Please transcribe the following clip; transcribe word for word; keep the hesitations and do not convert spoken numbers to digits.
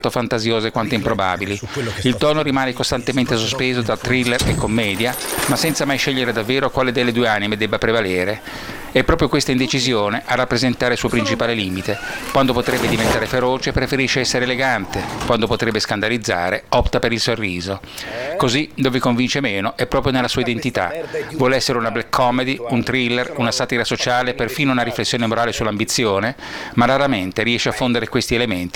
fantasiose quanto improbabili. Il tono rimane costantemente sospeso tra thriller e commedia, ma senza mai scegliere davvero quale delle due anime debba prevalere. È proprio questa indecisione a rappresentare il suo principale limite. Quando potrebbe diventare feroce, preferisce essere elegante. Quando potrebbe scandalizzare, opta per il sorriso. Così, dove convince meno, è proprio nella sua identità. Vuole essere una black comedy, un thriller, una satira sociale, perfino una riflessione morale sull'ambizione, ma raramente riesce a fondere questi elementi